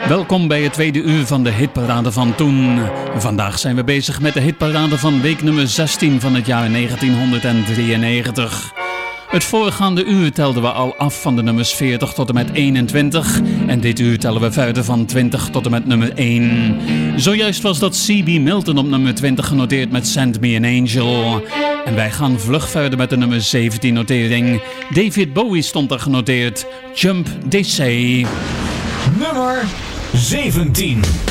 Welkom bij het tweede uur van de hitparade van toen. Vandaag zijn we bezig met de hitparade van week nummer 16 van het jaar 1993. Het voorgaande uur telden we al af van de nummers 40 tot en met 21. En dit uur tellen we verder van 20 tot en met nummer 1. Zojuist was dat C.B. Milton op nummer 20 genoteerd met Send Me an Angel. En wij gaan vlug verder met de nummer 17 notering. David Bowie stond er genoteerd. Jump They Say. Nummer 17.